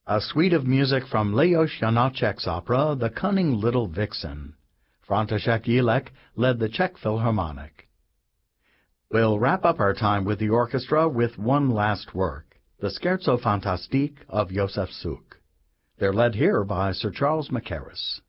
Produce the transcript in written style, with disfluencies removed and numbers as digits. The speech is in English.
A suite of music from Leos Janáček's opera, The Cunning Little Vixen. František Jílek led the Czech Philharmonic. We'll wrap up our time with the orchestra with one last work, the Scherzo Fantastique of Josef Suk. They're led here by Sir Charles Mackerras.